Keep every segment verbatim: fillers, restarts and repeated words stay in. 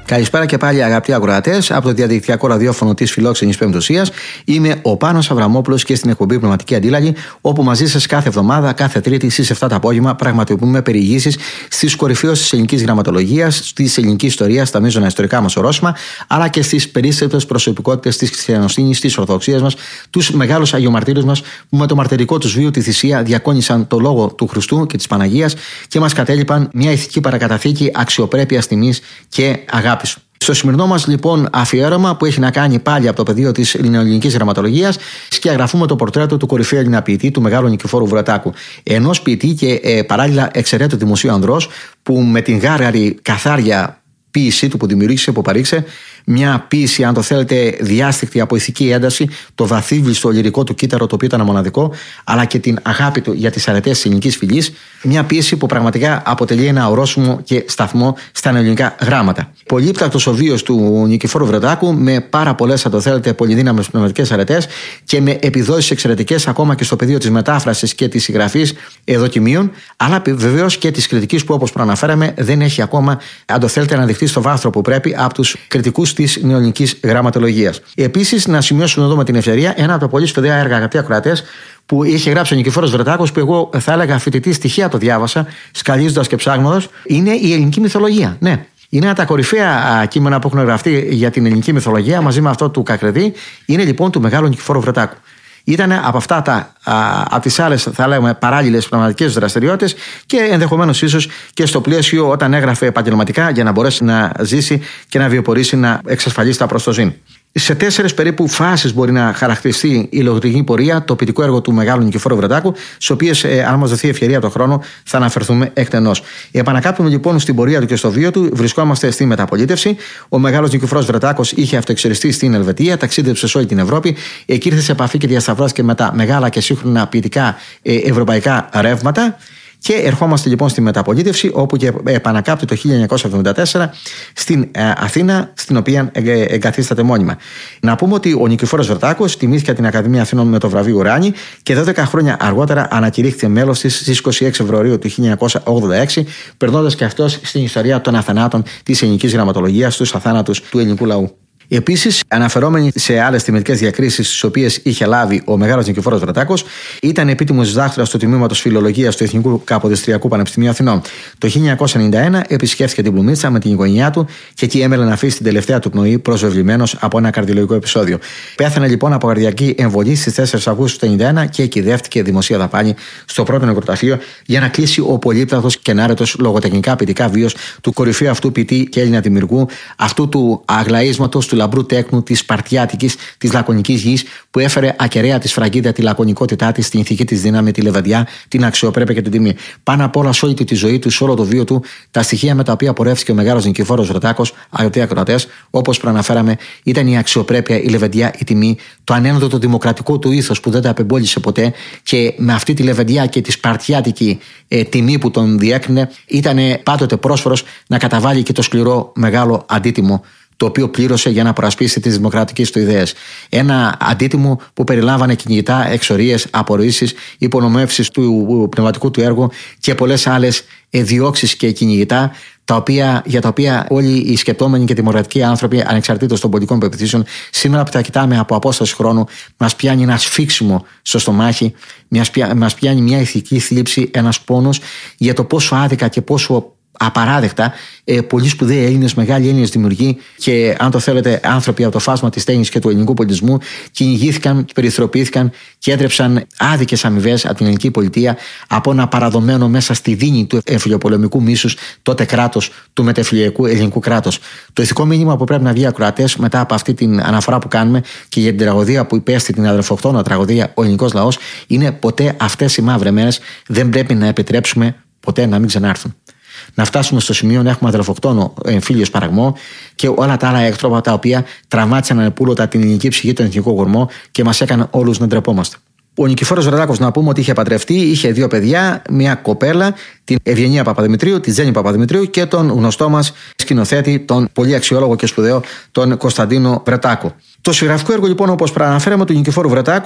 Καλησπέρα και πάλι, αγαπητοί ακροατές, από το διαδικτυακό ραδιόφωνο της Φιλόξενης Πεμπτουσίας. Είμαι ο Πάνος Αβραμόπουλος και στην εκπομπή Πνευματική Αντίλαγη, όπου μαζί σας κάθε εβδομάδα, κάθε Τρίτη στις επτά το απόγευμα, πραγματοποιούμε περιηγήσεις στις κορυφαίους της ελληνικής γραμματολογίας, της ελληνικής ιστορίας, στα μείζωνα ιστορικά μας ορόσημα, αλλά και στις περίστευτες προσωπικότητες της χριστιανοσύνης, της Ορθοδοξίας μας, τους μεγάλους αγιομαρτύρους μας, που με το μαρτυρικό τους βίο, τη θυσία, διακόνησαν το λόγο του Χριστού και της Παναγίας και μας κατέλειπαν μια ηθική παρακαταθήκη αξιοπρέπειας, τιμής και αγάπης. Στο σημερινό μας λοιπόν αφιέρωμα, που έχει να κάνει πάλι από το πεδίο της ελληνικής γραμματολογίας, σκιαγραφούμε το πορτρέτο του κορυφαίου Έλληνα ποιητή, του μεγάλου Νικηφόρου Βρετάκου. Ενός ποιητή και ε, παράλληλα εξαιρέτου δημοσίου ανδρός, που με την γάργαρη καθάρια ποίησή του που δημιούργησε, που παρήξε, μια ποίηση, αν το θέλετε, διάστηκτη από ηθική ένταση, το βαθύβλιστο λυρικό του κύτταρο, το οποίο ήταν μοναδικό, αλλά και την αγάπη του για τις αρετές της ελληνικής φυλής. Μια ποίηση που πραγματικά αποτελεί ένα ορόσημο και σταθμό στα ελληνικά γράμματα. Πολύπτακτος ο βίος του Νικηφόρου Βρετάκου, με πάρα πολλές, αν το θέλετε, πολυδύναμες πνευματικές αρετές και με επιδόσεις εξαιρετικές ακόμα και στο πεδίο της μετάφρασης και της συγγραφής δοκιμίων, αλλά βεβαίως και της κριτικής που, όπως προαναφέραμε, δεν έχει ακόμα, αν το θέλετε, αναδειχθεί στο βάθρο που πρέπει από τους κριτικούς της νεοελληνικής γραμματολογίας. Επίσης, να σημειώσουμε εδώ με την ευκαιρία ένα από τα πολύ σπουδαία έργα, αγαπητοί ακροατές, που είχε γράψει ο Νικηφόρος Βρετάκος, που εγώ θα έλεγα φοιτητή στοιχεία το διάβασα, σκαλίζοντας και ψάχνοντας, είναι η ελληνική μυθολογία. Ναι. Είναι ένα από τα κορυφαία κείμενα που έχουν γραφτεί για την ελληνική μυθολογία, μαζί με αυτό του Κακρεδί. Είναι λοιπόν του μεγάλου Νικηφόρου Βρετάκου. Ήταν από αυτά τα, από τις άλλες, θα λέγαμε, παράλληλες πνευματικές δραστηριότητες και ενδεχομένως ίσως και στο πλαίσιο όταν έγραφε επαγγελματικά για να μπορέσει να ζήσει και να βιοπορήσει, να εξασφαλίσει τα προστοζήν. Σε τέσσερις περίπου φάσεις μπορεί να χαρακτηριστεί η λογοτεχνική πορεία, το ποιητικό έργο του μεγάλου Νικηφόρου Βρετάκου, στις οποίες, ε, αν μας δοθεί ευκαιρία το χρόνο, θα αναφερθούμε εκτενώς. Επανακάπτουμε λοιπόν στην πορεία του και στο βίο του. Βρισκόμαστε στη μεταπολίτευση. Ο μεγάλος Νικηφόρος Βρετάκος είχε αυτοεξοριστεί στην Ελβετία, ταξίδεψε σε όλη την Ευρώπη, εκεί ήρθε σε επαφή και διασταυρώθηκε με τα μεγάλα και σύγχρονα ποιητικά ε, ευρωπαϊκά ρεύματα. Και ερχόμαστε λοιπόν στη μεταπολίτευση, όπου και επανακάπτει το χίλια εννιακόσια εβδομήντα τέσσερα στην Αθήνα, στην οποία εγκαθίσταται μόνιμα. Να πούμε ότι ο Νικηφόρος Βρετάκος τιμήθηκε την Ακαδημία Αθήνων με το βραβείο Ουράνη και δώδεκα χρόνια αργότερα ανακηρύχθηκε μέλος της στις είκοσι έξι Φεβρουαρίου του χίλια εννιακόσια ογδόντα έξι, περνώντας και αυτός στην ιστορία των αθανάτων της ελληνικής γραμματολογίας, στους αθάνατους του ελληνικού λαού. Επίσης, αναφερόμενοι σε άλλες τιμητικές διακρίσεις τις οποίες είχε λάβει ο μεγάλος Νικηφόρος Βρετάκος, ήταν επίτιμος διδάκτορας του τμήματος Φιλολογίας του Εθνικού Καποδιστριακού Πανεπιστημίου Αθηνών. Το χίλια εννιακόσια ενενήντα ένα επισκέφθηκε την Πλουμίτσα με την οικογένειά του και εκεί έμελε να αφήσει την τελευταία του πνοή, προσβεβλημένος από ένα καρδιολογικό επεισόδιο. Πέθανε λοιπόν από καρδιακή εμβολή στις τέσσερις Αυγούστου του χίλια εννιακόσια ενενήντα ένα και εκηδεύτηκε δημοσία δαπάνη στο πρώτο νεκροταφείο για να κλείσει ο πολύπλαθος και ενάρετος λογοτεχνικά ποιητικά βίος του κορυφαίου αυτού ποιητή και Έλληνα δημιουργού, αυτού του αγλαίσματος, του λαμπρού τέκνου, της Σπαρτιάτικης, της Λακωνικής γης, που έφερε ακεραία τη σφραγίδα τη λακωνικότητά της, την ηθική της δύναμη, τη λεβαδιά, την αξιοπρέπεια και την τιμή. Πάνω απ' όλα, σε όλη τη ζωή του, σε όλο το βίο του, τα στοιχεία με τα οποία πορεύτηκε ο μεγάλος Νικηφόρος Βρετάκος, αγαπητοί ακροατές, όπως προαναφέραμε, ήταν η αξιοπρέπεια, η λεβαδιά, η τιμή, το ανένδοτο δημοκρατικό του ήθος που δεν τα απεμπόλησε ποτέ, και με αυτή τη λεβαδιά και τη σπαρτιάτικη ε, τιμή που τον διέκρινε, ήταν πάντοτε πρόσφορος να καταβάλει και το σκληρό μεγάλο αντίτιμο, το οποίο πλήρωσε για να προασπίσει τις δημοκρατικές του ιδέες. Ένα αντίτιμο που περιλάμβανε κυνηγητά εξορίες, απορρίσεις, υπονομεύσεις του πνευματικού του έργου και πολλές άλλες διώξεις και κυνηγητά, τα οποία, για τα οποία όλοι οι σκεπτόμενοι και δημοκρατικοί άνθρωποι, ανεξαρτήτως των πολιτικών πεποιθήσεων, σήμερα που τα κοιτάμε από απόσταση χρόνου, μας πιάνει ένα σφίξιμο στο στομάχι, μας πιάνει μια ηθική θλίψη, ένας πόνος για το πόσο άδικα και πόσο απαράδεκτα ε, πολλοί σπουδαίοι Έλληνες, μεγάλοι Έλληνες δημιουργοί και, αν το θέλετε, άνθρωποι από το φάσμα της τέχνης και του ελληνικού πολιτισμού κυνηγήθηκαν, περιθωριοποιήθηκαν και έτρεψαν άδικες αμοιβές από την ελληνική πολιτεία, από ένα παραδομένο μέσα στη δίνη του εμφυλιοπολεμικού μίσους τότε κράτος, του μετεφυλιακού ελληνικού κράτους. Το ηθικό μήνυμα που πρέπει να βγει, ακροατές, μετά από αυτή την αναφορά που κάνουμε και για την τραγωδία που υπέστη, την αδερφοκτόνα τραγωδία ο ελληνικός λαός, είναι ποτέ αυτές οι μαύρες μέρες δεν πρέπει να επιτρέψουμε ποτέ να μην ξανάρθουν. Να φτάσουμε στο σημείο να έχουμε αδερφοκτόνο εμφύλιο σπαραγμό και όλα τα άλλα έκτροπα τα οποία τραυμάτισαν ανεπούλωτα την ελληνική ψυχή, τον εθνικό γορμό και μας έκαναν όλους να ντρεπόμαστε. Ο Νικηφόρος Βρετάκος, να πούμε ότι είχε παντρευτεί, είχε δύο παιδιά, μια κοπέλα, την Ευγενία Παπαδημητρίου, τη Τζέννη Παπαδημητρίου και τον γνωστό μας σκηνοθέτη, τον πολύ αξιόλογο και σπουδαίο, τον Κωνσταντίνο Βρετάκο. Το συγγραφικό έργο, λοιπόν, όπως προαναφέραμε, του Νικηφόρου Βρετάκου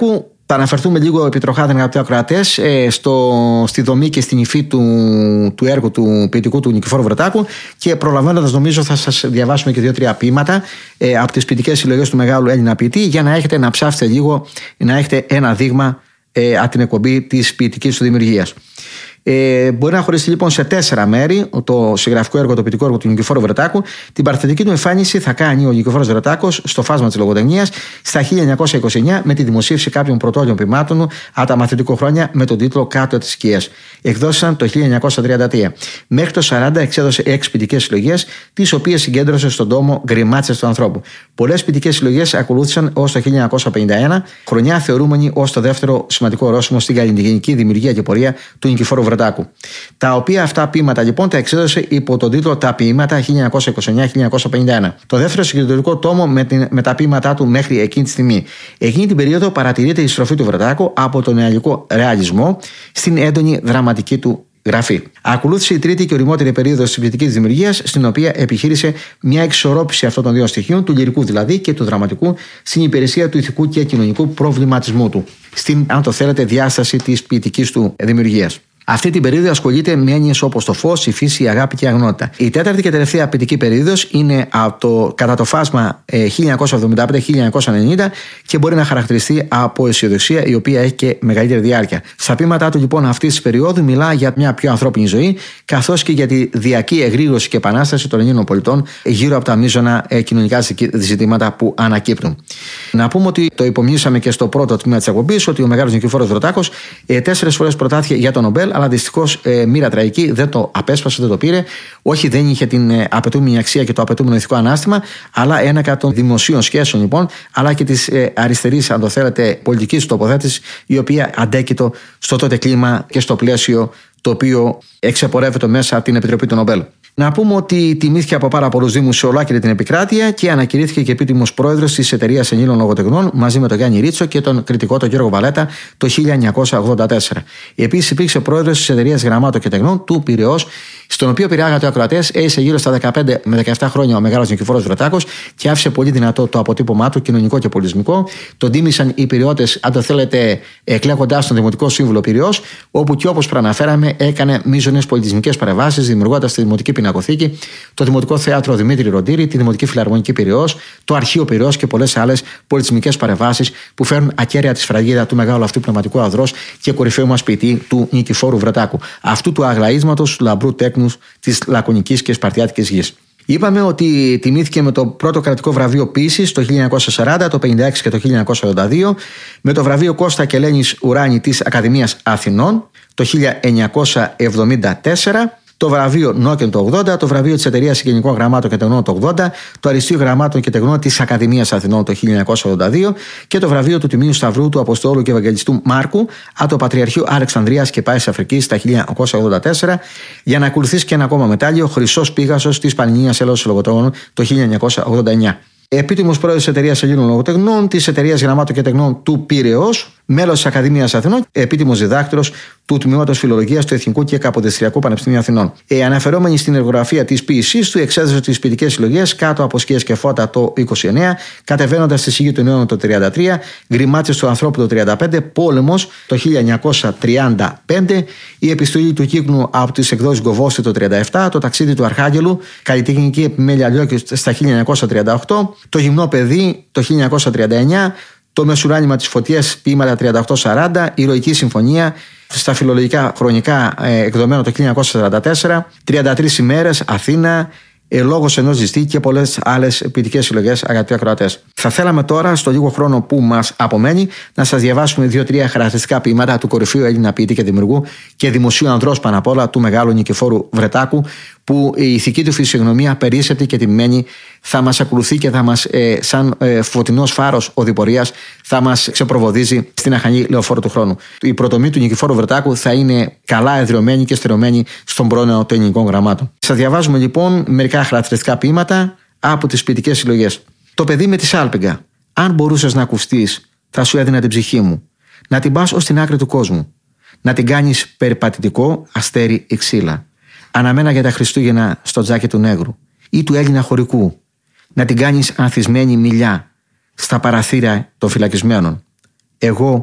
Θα αναφερθούμε λίγο επιτροχάδεν, αγαπητοί ακροατές, στη δομή και στην υφή του, του έργου του ποιητικού του Νικηφόρου Βρετάκου, και προλαβαίνοντας, νομίζω θα σας διαβάσουμε και δύο-τρία ποίηματα ε, από τις ποιητικές συλλογές του μεγάλου Έλληνα ποιητή, για να έχετε να ψάψετε λίγο, να έχετε ένα δείγμα ε, από την εκπομπή της ποιητικής του δημιουργίας. Ε, μπορεί να χωριστεί λοιπόν σε τέσσερα μέρη το συγγραφικό έργο, το ποιητικό έργο του Νικηφόρου Βρετάκου. Την παρθετική του εμφάνιση θα κάνει ο Νικηφόρος Βρετάκος στο φάσμα της λογοτεχνίας στα χίλια εννιακόσια είκοσι εννιά με τη δημοσίευση κάποιων πρωτότυπων ποιμάτων του από τα μαθητικού χρόνια με τον τίτλο «Κάτω από τις σκιές». Εκδόσαν το χίλια εννιακόσια τριάντα τρία. Μέχρι το σαράντα εξέδωσε έξι ποιητικές συλλογές, τις οποίες συγκέντρωσε στον τόμο «Γκριμάτσες του ανθρώπου». Πολλές ποιητικές συλλογές ακολούθησαν ως το χίλια εννιακόσια πενήντα ένα, χρονιά θεωρούμενη ως το δεύτερο σημαντικό ορόσημο στην καλλιτεχνική δημιουργία και πορεία του Νικηφόρου Βρετάκου. Τα οποία αυτά ποίηματα λοιπόν τα εξέδωσε υπό τον τίτλο «Τα ποίηματα χίλια εννιακόσια είκοσι εννιά με χίλια εννιακόσια πενήντα ένα». Το δεύτερο συγκεντρωτικό τόμο με, την, με τα ποίηματά του μέχρι εκείνη τη στιγμή. Εκείνη την περίοδο παρατηρείται η στροφή του Βρετάκου από τον νεαλικό ρεαλισμό στην έντονη δραματική του γραφή. Ακολούθησε η τρίτη και οριμότερη περίοδος της ποιητικής δημιουργίας, στην οποία επιχείρησε μια εξορρόπηση αυτών των δύο στοιχείων, του λυρικού δηλαδή και του δραματικού, στην υπηρεσία του ηθικού και κοινωνικού προβληματισμού του, στην, αν το θέλετε, διάσταση της ποιητικής του δημιουργίας. Αυτή την περίοδο ασχολείται με έννοιες όπως το φως, η φύση, η αγάπη και η αγνότητα. Η τέταρτη και τελευταία ποιητική περίοδος είναι από το, κατά το φάσμα ε, χίλια εννιακόσια εβδομήντα πέντε με χίλια εννιακόσια ενενήντα και μπορεί να χαρακτηριστεί από αισιοδοξία, η οποία έχει και μεγαλύτερη διάρκεια. Στα ποίηματά του λοιπόν αυτής της περίοδου μιλά για μια πιο ανθρώπινη ζωή, καθώς και για τη διακή εγρήγορση και επανάσταση των Ελλήνων πολιτών γύρω από τα μείζωνα ε, κοινωνικά ζητήματα που ανακύπτουν. Να πούμε ότι το υπομνήσαμε και στο πρώτο τμήμα της εκπομπής, ότι ο μεγάλος Νικηφόρος Βρετάκος ε, τέσσερις φορές προτάθηκε για τον Νομπέλ, αλλά δυστυχώς ε, μοίρα τραγική, δεν το απέσπασε, δεν το πήρε. Όχι, δεν είχε την ε, απαιτούμενη αξία και το απαιτούμενο ηθικό ανάστημα, αλλά ένακα των δημοσίων σχέσεων λοιπόν, αλλά και της ε, αριστερής, αν το θέλετε, πολιτικής τοποθέτησης, η οποία αντέκειτο στο τότε κλίμα και στο πλαίσιο το οποίο εξεπορεύεται μέσα από την Επιτροπή του Νομπέλ. Να πούμε ότι τιμήθηκε από πάρα πολλούς δήμους σε ολόκληρη την επικράτεια και ανακηρύχθηκε και επίτιμος πρόεδρος της Εταιρείας Ελλήνων Λογοτεχνών μαζί με τον Γιάννη Ρίτσο και τον κριτικό τον Γιώργο Βαλέτα το χίλια εννιακόσια ογδόντα τέσσερα. Επίσης υπήρξε πρόεδρος της Εταιρείας Γραμμάτων και Τεχνών του Πειραιώς, στον οποίο πειράγατε ο ακροατές, έζησε γύρω στα δεκαπέντε με δεκαεπτά χρόνια ο μεγάλος Νικηφόρος Βρετάκος και άφησε πολύ δυνατό το αποτύπωμά του κοινωνικό και πολιτισμικό. Τον τίμησαν οι Πειραιώτες, αν το θέλετε, εκλέγοντας τον Δημοτικό Σύμβουλο Πειραιώς, όπου και όπως προαναφέραμε έκανε μείζονες πολιτισμικές παρεμβάσεις, δημιουργώντας τη Δημοτική Πινακοθήκη, το Δημοτικό Θέατρο Δημήτρη Ροντήρη, τη Δημοτική Φιλαρμονική Πειραιώς, το Αρχείο Πειραιώς και πολλές άλλες πολιτισμικές παρεμβάσεις που φέρνουν ακέραια τη σφραγίδα του μεγάλου αυτού πνευματικού αδρός και κορυφαίου μας ποιητή του Νικηφόρου Βρετάκου, αυτού του αγλαΐσματος του λαμπρού τέκνους της λακωνικής και σπαρτιάτικης γης. Είπαμε ότι τιμήθηκε με το πρώτο κρατικό βραβείο ποίησης το χίλια εννιακόσια σαράντα, το χίλια εννιακόσια πενήντα έξι και το χίλια εννιακόσια ογδόντα δύο, με το βραβείο Κώστα και Ελένης Ουράνη της Ακαδημίας Αθηνών το χίλια εννιακόσια εβδομήντα τέσσερα, το βραβείο Νόκεν το ογδόντα, το βραβείο της Εταιρείας Συγγενικών Γραμμάτων και Τεχνών το ογδόντα, το Αριστείο Γραμμάτων και Τεχνών της Ακαδημίας Αθηνών το χίλια εννιακόσια ογδόντα δύο και το βραβείο του Τιμίου Σταυρού του Αποστόλου και Ευαγγελιστού Μάρκου από το Πατριαρχείο Αλεξανδρίας και Πάσης Αφρικής τα χίλια εννιακόσια ογδόντα τέσσερα, για να ακολουθήσει και ένα ακόμα μετάλλιο Χρυσός Πίγασος της Πανελληνίας Έλεος Λογοτεχνών το χίλια εννιακόσια ογδόντα εννιά. Επίτιμος πρόεδρος της Εταιρείας Ελλήνων Λογοτεχνών, της Εταιρείας Γραμμάτων και Τεχνών του Πειραιώς, μέλος της Ακαδημίας Αθηνών, επίτιμος διδάκτορος του Τμήματος Φιλολογίας του Εθνικού και Καποδιστριακού Πανεπιστημίου Αθηνών. Ε, αναφερόμενοι στην εργογραφία της ποίησής του, εξέδωσε τις ποιητικές συλλογές Κάτω από σκιές και φώτα το είκοσι εννέα, Κατεβαίνοντας στη Σιγή του Νέου το τριάντα τρία, Γκριμάτσες του ανθρώπου το τριάντα πέντε, Πόλεμος το χίλια εννιακόσια τριάντα πέντε, Η επιστολή του Κύκνου από τις εκδόσεις Γκοβόστη το τριάντα επτά, Το ταξίδι του Αρχάγγελου, Καλλιτεχνική επιμέλεια Λιώκη στα χίλια εννιακόσια τριάντα οκτώ, Το γυμνό παιδί το χίλια εννιακόσια τριάντα εννιά, Το μεσουράνημα της φωτιές, ποίηματα τριάντα οκτώ σαράντα, Η ηρωική συμφωνία στα φιλολογικά χρονικά ε, εκδομένο το χίλια εννιακόσια σαράντα τέσσερα, τριάντα τρεις ημέρες, Αθήνα, ε, Λόγος ενός ζεστή και πολλές άλλες ποιητικές συλλογές, αγαπητοί ακροατές. Θα θέλαμε τώρα, στο λίγο χρόνο που μας απομένει, να σας διαβάσουμε δύο-τρία χαρακτηριστικά ποίηματα του κορυφαίου Έλληνα ποιητή και δημιουργού και δημοσίου ανδρός πάνω απ' όλα του μεγάλου Νικηφόρου Βρετάκου, που η ηθική του φυσιογνωμία περίσσεπτη και τιμμένη θα μας ακολουθεί και θα μας, ε, σαν ε, φωτεινός φάρος οδηπορίας, θα μας ξεπροβοδίζει στην αχανή λεωφόρο του χρόνου. Η πρωτομή του Νικηφόρου Βρετάκου θα είναι καλά εδραιωμένη και στερεωμένη στον πρόνεο των ελληνικών γραμμάτων. Σας διαβάζουμε λοιπόν μερικά χαρακτηριστικά ποίηματα από τις ποιητικές συλλογές. Το παιδί με τη σάλπιγγα. Αν μπορούσες να ακουστείς, θα σου έδινα την ψυχή μου. Να την πας ως την άκρη του κόσμου. Να την κάνεις περιπατητικό αστέρι η ξύλα. Αναμένα για τα Χριστούγεννα στο τζάκι του νέγρου ή του Έλληνα χωρικού. Να την κάνεις ανθισμένη μιλιά στα παραθύρια των φυλακισμένων. Εγώ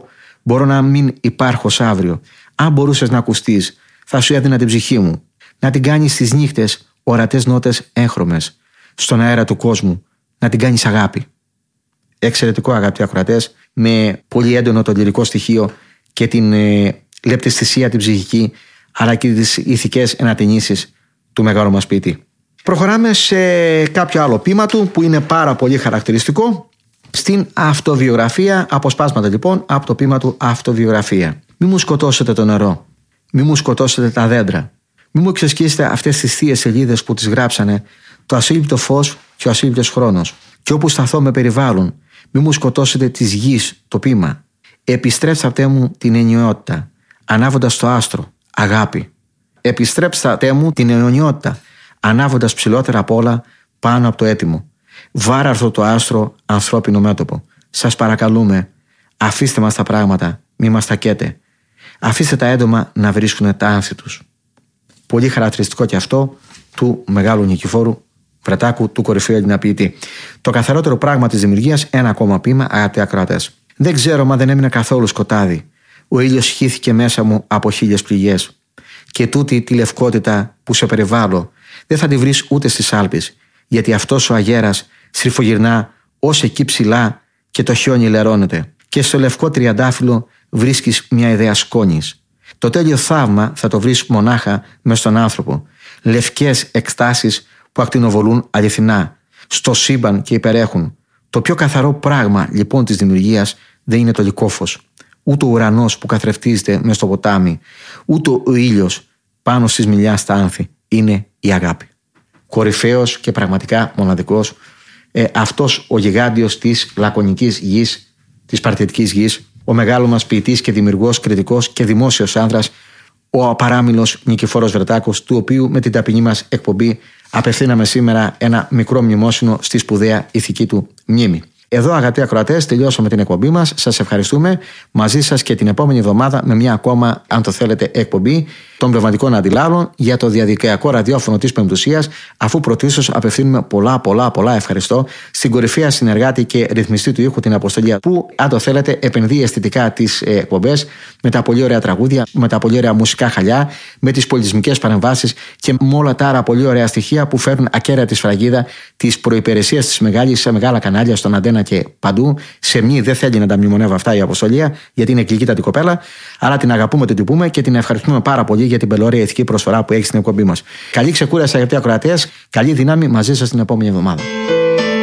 Μπορώ να μην υπάρχω σ' αύριο. Αν μπορούσες να ακουστείς, θα σου έδινα την ψυχή μου. Να την κάνεις στις νύχτες ορατές νότες έγχρωμες. Στον αέρα του κόσμου. Να την κάνεις αγάπη. Εξαιρετικό, αγαπητοί ακροατές, με πολύ έντονο το λυρικό στοιχείο και την ε, λεπταισθησία την ψυχική, αλλά και τις ηθικές ενατενίσεις του μεγάλου μας ποιητή. Προχωράμε σε κάποιο άλλο ποίημα του που είναι πάρα πολύ χαρακτηριστικό, στην αυτοβιογραφία, αποσπάσματα λοιπόν από το ποίημα του Αυτοβιογραφία. Μη μου σκοτώσετε το νερό, μη μου σκοτώσετε τα δέντρα, μη μου εξασκήσετε αυτές τις θείες σελίδες που τις γράψανε το ασύλληπτο φως και ο ασύλληπτος χρόνος. Και όπου σταθώ με περιβάλλουν, μη μου σκοτώσετε της γης το ποίημα. Επιστρέψατε μου την ενιότητα, ανάβοντας το άστρο, αγάπη. Επιστρέψατε μου την αιωνιότητα, ανάβοντας ψηλότερα απ' όλα πάνω από το έτοιμο. Βάραρθο το άστρο, ανθρώπινο μέτωπο. Σας παρακαλούμε, αφήστε μας τα πράγματα, μη μας τακέτε. Αφήστε τα έντομα να βρίσκουν τα άνθη τους. Πολύ χαρακτηριστικό και αυτό του μεγάλου Νικηφόρου Βρετάκου, του κορυφαίου Έλληνα ποιητή. Το καθαρότερο πράγμα της δημιουργίας, ένα ακόμα ποίημα, αγαπητοί ακροατές. Δεν ξέρω, μα δεν έμεινε καθόλου σκοτάδι. Ο ήλιος χύθηκε μέσα μου από χίλιες πληγές. Και τούτη τη λευκότητα που σε περιβάλλω δεν θα τη βρεις ούτε στις Άλπεις, γιατί αυτός ο αγέρας στριφογυρνά ως εκεί ψηλά και το χιόνι λερώνεται. Και στο λευκό τριαντάφυλλο βρίσκεις μια ιδέα σκόνης. Το τέλειο θαύμα θα το βρεις μονάχα μες στον άνθρωπο. Λευκές εκστάσεις που ακτινοβολούν αληθινά, στο σύμπαν και υπερέχουν. Το πιο καθαρό πράγμα λοιπόν της δημιουργίας δεν είναι το λυκόφως, ούτε ο ουρανός που καθρεφτίζεται μες στο ποτάμι, ούτε ο ήλιος πάνω στις μιλιά στα άνθη. Είναι η αγάπη. Κορυφαίος και πραγματικά μοναδικός ε, αυτός ο γιγάντιος της λακωνικής γης, της παρτιτικής γης, ο μεγάλος μας ποιητής και δημιουργός, κριτικός και δημόσιος άνδρας, ο απαράμιλος Νικηφόρος Βρετάκος, του οποίου με την ταπεινή μας εκπομπή απευθύναμε σήμερα ένα μικρό μνημόσυνο στη σπουδαία ηθική του μνήμη. Εδώ, αγαπητοί ακροατές, τελειώσαμε την εκπομπή μας. Σας ευχαριστούμε. Μαζί σας και την επόμενη εβδομάδα με μια ακόμα, αν το θέλετε, εκπομπή των πνευματικών αντιλάβων για το διαδικτυακό ραδιόφωνο της Πεμπτουσίας, αφού πρωτίστως απευθύνουμε πολλά, πολλά, πολλά ευχαριστώ στην κορυφαία συνεργάτη και ρυθμιστή του ήχου, την Αποστολή, που, αν το θέλετε, επενδύει αισθητικά τις εκπομπές με τα πολύ ωραία τραγούδια, με τα πολύ ωραία μουσικά χαλιά, με τις πολιτισμικές παρεμβάσεις και με όλα τα άλλα πολύ ωραία στοιχεία που φέρνουν ακέρατη σφραγίδα της προϋπηρεσίας της μεγάλης σε μεγάλα κανάλια, στον Αντένα και παντού. Σε μη δεν θέλει να τα μνημονεύει αυτά η Αποστολία, γιατί είναι γλυκύτατη κοπέλα, αλλά την αγαπούμε, την τυπούμε και την ευχαριστούμε πάρα πολύ για την πελώρια ηθική προσφορά που έχει στην εκπομπή μας. Καλή ξεκούραση, αγαπητοί ακροατές, καλή δύναμη μαζί σας την επόμενη εβδομάδα.